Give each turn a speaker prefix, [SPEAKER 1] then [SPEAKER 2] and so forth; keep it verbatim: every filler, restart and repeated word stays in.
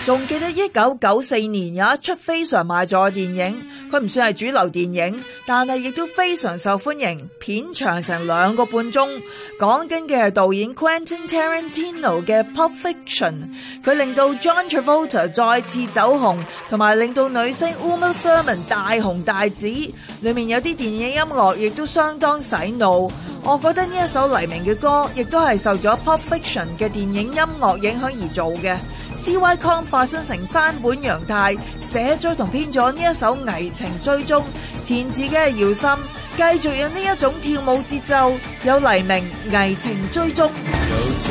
[SPEAKER 1] 仲記得一九九四年有一出非常賣座嘅電影，佢唔算係主流電影，但係亦都非常受歡迎，片長成兩個半鐘。講緊嘅係導演 Quentin Tarantino 嘅 Pulp Fiction， 佢令到 John Travolta 再次走紅，同埋令到女星 Uma Thurman 大紅大紫。裏面有啲電影音樂亦都相當洗腦。我覺得呢一首黎明嘅歌，亦都係受咗 Pulp Fiction 嘅電影音樂影響而做嘅。C Y Kong 化身成山本陽太，寫咗同編咗呢一首《危情追蹤》，填詞嘅係姚森，繼續有呢一種跳舞節奏，有黎明《危情追蹤》。